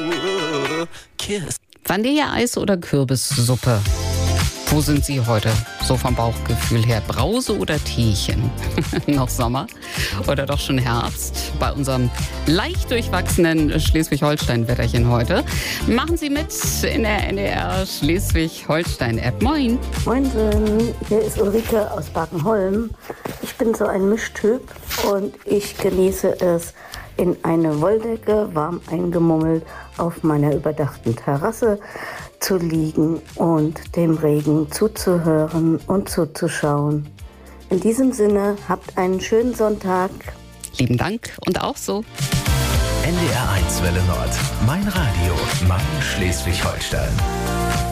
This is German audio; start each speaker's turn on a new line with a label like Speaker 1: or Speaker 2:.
Speaker 1: Vanilleeis oder Kürbissuppe? Wo sind Sie heute? So vom Bauchgefühl her. Brause oder Teechen? Noch Sommer oder doch schon Herbst? Bei unserem leicht durchwachsenen Schleswig-Holstein-Wetterchen heute. Machen Sie mit in der NDR Schleswig-Holstein-App. Moin.
Speaker 2: Moinsen, hier ist Ulrike aus Bakenholm. Ich bin so ein Mischtyp und ich genieße es, in eine Wolldecke, warm eingemummelt, auf meiner überdachten Terrasse zu liegen und dem Regen zuzuhören und zuzuschauen. In diesem Sinne, habt einen schönen Sonntag.
Speaker 1: Lieben Dank und auch so.
Speaker 3: NDR 1 Welle Nord. Mein Radio, mein Schleswig-Holstein.